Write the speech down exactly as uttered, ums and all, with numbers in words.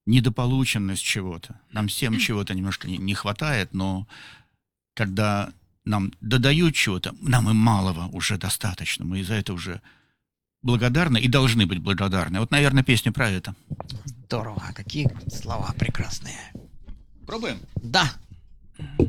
недополученность чего-то. Нам всем чего-то немножко не, не хватает, но когда нам додают чего-то, нам и малого уже достаточно. Мы за это уже благодарны и должны быть благодарны. Вот, наверное, песня про это. Здорово, какие слова прекрасные. Пробуем? Да.